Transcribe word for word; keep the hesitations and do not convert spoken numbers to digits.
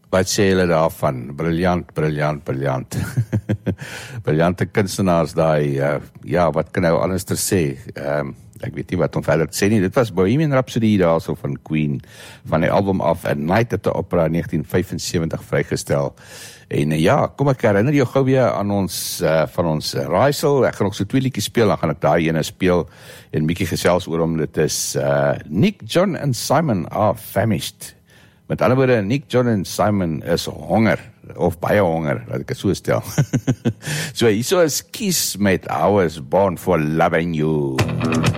Wat sê julle daarvan? Briljant, briljant, briljant. Briljante kunstenaars daai, uh, ja, wat kan nou anders ter sê? Um, ek weet nie wat om verder te sê nie. Dit was Bohemian Rhapsody daar so van Queen, van die album af, A Night at the Opera negtien vyfensewentig vrygestel. En uh, ja, kom ek herinner jou gou weer aan ons, uh, van ons uh, raaisel. Ek gaan nog so twee liedjies speel, dan gaan ek daai ene speel, en bietjie gesels oor hom. Dit is uh, Nick, John en Simon are famished. Met ander woorde, Nick, John en Simon is honger, of baie honger, laat ek het so stel. So, hierso is Kiss met I Was Born for Loving You.